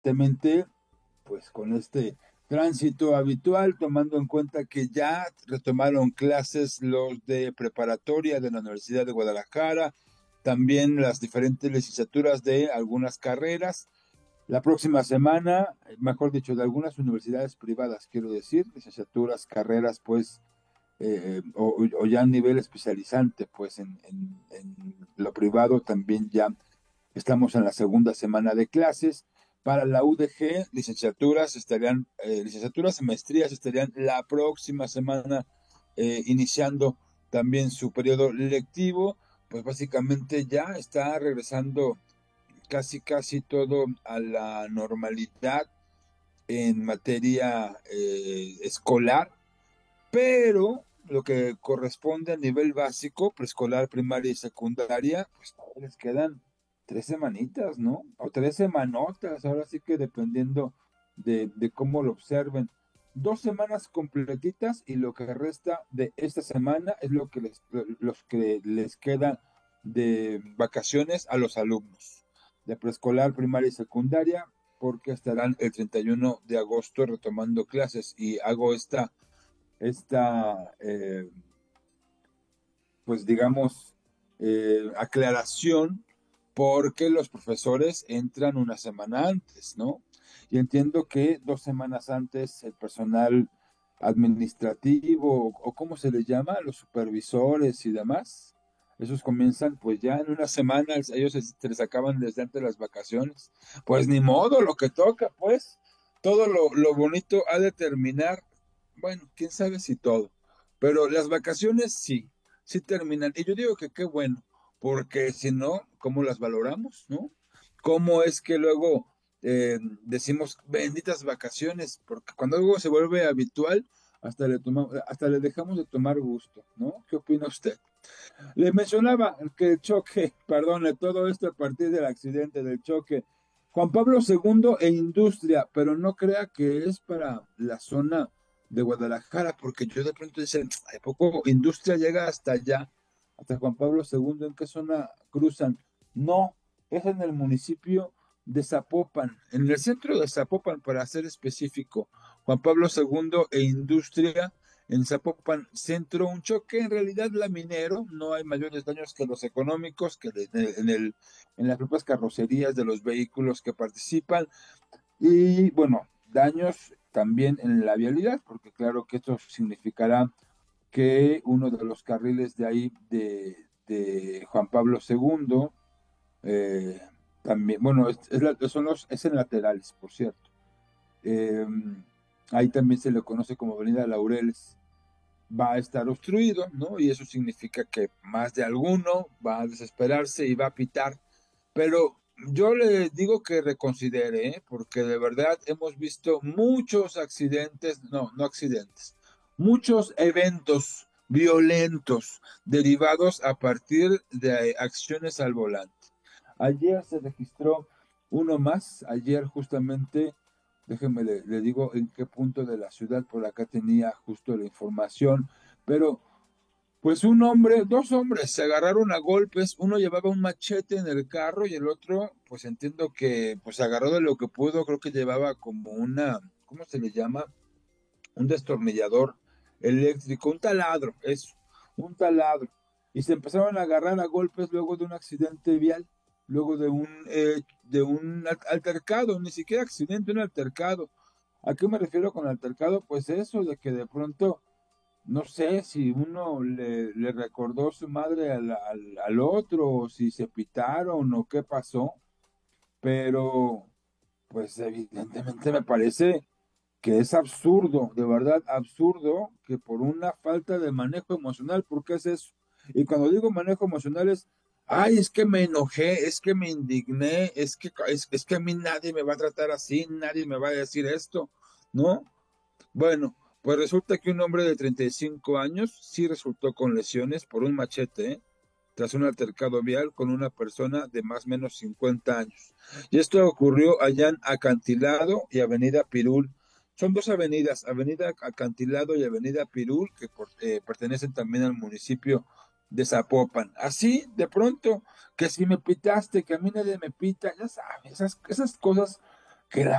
evidentemente, pues con este tránsito habitual, tomando en cuenta que ya retomaron clases los de preparatoria de la Universidad de Guadalajara, también las diferentes licenciaturas de algunas carreras. La próxima semana, mejor dicho, de algunas universidades privadas, quiero decir, licenciaturas, carreras, pues, o ya a nivel especializante, pues en lo privado también ya estamos en la segunda semana de clases. Para la UDG, licenciaturas y maestrías estarían la próxima semana iniciando también su periodo lectivo. Pues básicamente ya está regresando casi todo a la normalidad en materia escolar, pero lo que corresponde a nivel básico, preescolar, primaria y secundaria, pues todavía les quedan 3 semanitas, ¿no? O 3 semanotas, ahora sí que dependiendo de cómo lo observen. 2 semanas completitas y lo que resta de esta semana es los que les queda de vacaciones a los alumnos de preescolar, primaria y secundaria, porque estarán el 31 de agosto retomando clases y hago esta pues digamos, aclaración porque los profesores entran una semana antes, ¿no? Y entiendo que 2 semanas antes el personal administrativo o cómo se les llama, los supervisores y demás, esos comienzan pues ya en una semana, ellos se les acaban desde antes de las vacaciones. Pues ni modo, lo que toca, pues, todo lo bonito ha de terminar, bueno, quién sabe si todo, pero las vacaciones sí terminan. Y yo digo que qué bueno, porque si no, ¿cómo las valoramos, no? ¿Cómo es que luego decimos benditas vacaciones? Porque cuando algo se vuelve habitual, hasta le dejamos de tomar gusto, ¿no? ¿Qué opina usted? Le mencionaba que el choque, perdone, todo esto a partir del accidente del choque. Juan Pablo II e Industria, pero no crea que es para la zona de Guadalajara, porque yo de pronto decía, ¿a poco Industria llega hasta allá, hasta Juan Pablo II? ¿En qué zona cruzan? No, es en el municipio de Zapopan, en el centro de Zapopan, para ser específico. Juan Pablo II e Industria en Zapopan Centro, un choque en realidad laminero, no hay mayores daños que los económicos, que en las propias carrocerías de los vehículos que participan, y bueno, daños también en la vialidad, porque claro que esto significará que uno de los carriles de ahí de Juan Pablo II, eh, también, bueno, es en laterales, por cierto. Eh, Ahí también se le conoce como Avenida Laureles, va a estar obstruido, ¿no? Y eso significa que más de alguno va a desesperarse y va a pitar. Pero yo le digo que reconsidere, ¿eh? Porque de verdad hemos visto muchos accidentes, no accidentes, muchos eventos violentos derivados a partir de acciones al volante. Ayer se registró uno más, ayer justamente, déjeme le digo en qué punto de la ciudad, por acá tenía justo la información, pero pues dos hombres se agarraron a golpes, uno llevaba un machete en el carro y el otro, pues entiendo que pues agarró de lo que pudo, creo que llevaba como ¿cómo se le llama? Un destornillador eléctrico, un taladro, eso, un taladro. Y se empezaron a agarrar a golpes luego de un accidente vial, luego de un altercado, ni siquiera accidente, un altercado. ¿A qué me refiero con altercado? Pues eso, de que de pronto, no sé si uno le recordó su madre al otro, o si se pitaron o qué pasó, pero pues evidentemente me parece que es absurdo, de verdad absurdo, que por una falta de manejo emocional, porque es eso. Y cuando digo manejo emocional es, ay, es que me enojé, es que me indigné, es que a mí nadie me va a tratar así, nadie me va a decir esto, ¿no? Bueno, pues resulta que un hombre de 35 años sí resultó con lesiones por un machete, ¿eh? Tras un altercado vial con una persona de más o menos 50 años. Y esto ocurrió allá en Acantilado y Avenida Pirul. Son dos avenidas, Avenida Acantilado y Avenida Pirul, que pertenecen también al municipio de Zapopan. Así, de pronto, que si me pitaste, que a mí nadie me pita, ya sabes, esas cosas que la